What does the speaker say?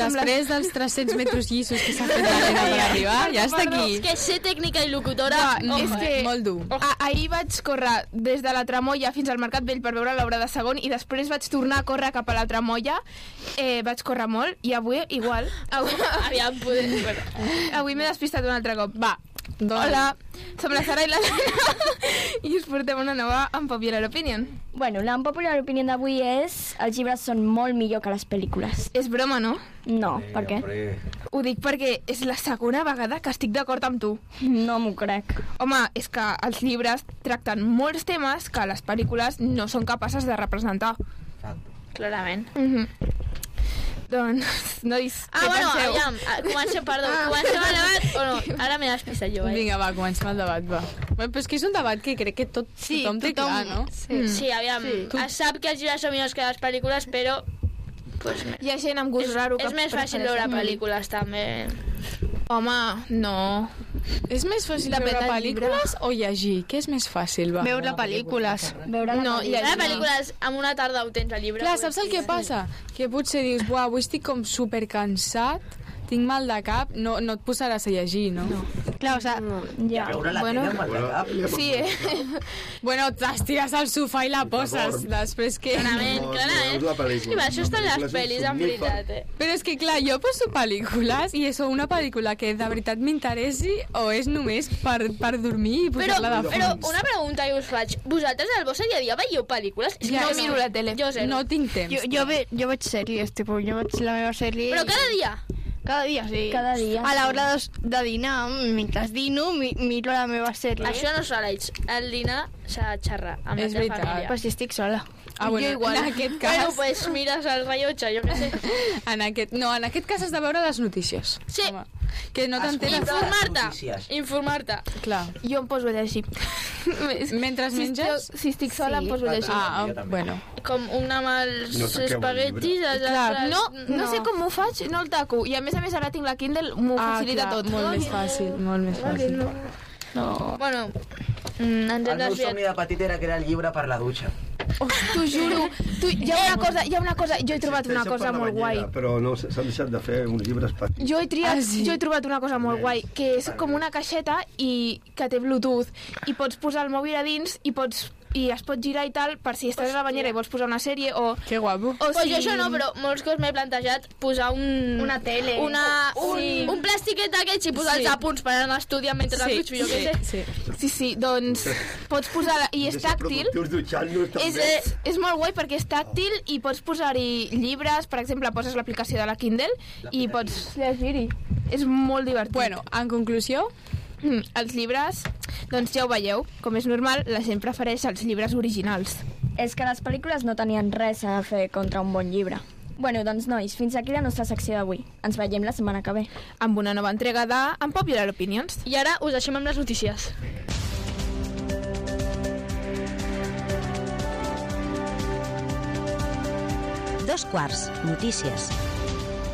després dels 300 metres llissos que s'ha fet l'Helena per arribar, ja està aquí. És que ser tècnica i locutora... És que molt dur. Ahir vaig córrer des de la Tramoia fins al Mercat Vell per veure l'obra de segon i després vaig tornar a córrer cap a la Tramoia. Vaig córrer molt i avui igual. Aviam, podem... Avui m'he despistat un altre cop. Va, hola, som la Sara i la Lena i us portem una nova Unpopular Opinion. Bueno, la unpopular opinion d'avui és els llibres són molt millor que les pel·lícules. És broma, no? No, per què? Ho dic perquè és la segona vegada que estic d'acord amb tu. No m'ho crec. Home, és que els llibres tracten molts temes que les pel·lícules no són capaces de representar. Clarament. Doncs, nois, què bueno, penseu? aviam, comencem el debat o no? Ara m'he despistat jo, Vinga, va, comencem el debat, va. Però és que és un debat que crec que tothom té clar, no? Sí, aviam, es sap que els llibres són millors que les pel·lícules, però... Pues, Hi ha gent amb gust raro que és més fàcil veure pel·lícules, també. Home, no. És més fàcil veure pel·lícules o llegir? Què és més fàcil, va? Veure pel·lícules. No, Veure pel·lícules amb una tarda ho tens al llibre. Clar, saps el que passa? Que potser dius, buah, avui estic com supercansat, tinc mal de cap, no et posaràs a llegir, no? Clar, o sigui... Ja. Veure la tele amb el de cap. Sí, Bueno, t'estires al sofà i la poses, després que... Clarament. Sí, va, això està en les pel·lis, en veritat, Però és que, clar, jo poso pel·lícules i és una pel·lícula que de veritat m'interessi o és només per dormir i posar-la de fons. Però una pregunta que us faig. Vosaltres al vostre dia a dia veieu pel·lícules? És que no miro la tele. Jo zero. No tinc temps. Jo veig sèries, tipus, jo veig la meva sèrie... Però cada dia? Cada dia, sí. Cada dia. A l'hora de dinar, mentre dino, miro la meva sèrie. Això no s'ha d'eix. El dinar s'ha de xerrar amb la És teva veritat. família. Però si estic sola. Bueno, Jo igual. En aquest cas... Bueno, pues mires el rellotge, jo què sé. en aquest cas has de veure les notícies. Sí. Home, que no t'enteres. Informar-te. Clar. Jo em poso a llegir. Mentre menges... Si estic sola, em poso a llegir. Bueno. Com una amb els No tanqueu el espaguetis... Clar, no sé com ho faig, no el taco. I a més ara tinc la Kindle, m'ho facilita clar, tot. Molt més fàcil, molt més fàcil. Bueno, ens hem El meu desviat. somni de petit era crear el llibre per la dutxa. T'ho juro. Hi ha una cosa, jo he trobat una cosa molt guai. Però no, s'han deixat de fer uns llibres petits. Jo he trobat una cosa molt guai, que és com una caixeta i que té Bluetooth i pots posar el mòbil a dins i es pot girar i tal per si estàs a la banyera i vols posar una sèrie o... Que guapo. O Pues jo això no, però molts cops m'he plantejat posar Una tele. un plastiquet d'aquests i posar els apunts per anar a estudiar mentre el dutxo, jo què sé. Sí, doncs pots posar... I és tàctil. És molt guai perquè és tàctil i pots posar-hi llibres, per exemple, poses l'aplicació de la Kindle i pots llegir-hi. És molt divertit. Bueno, en conclusió... Els llibres, doncs ja ho veieu, com és normal, la gent prefereix els llibres originals. És que les pel·lícules no tenien res a fer contra un bon llibre. Bueno, doncs nois, fins aquí la nostra secció d'avui. Ens veiem la setmana que ve. Amb una nova entrega de Unpopular Opinions. I ara us deixem amb les notícies. Dos quarts, notícies.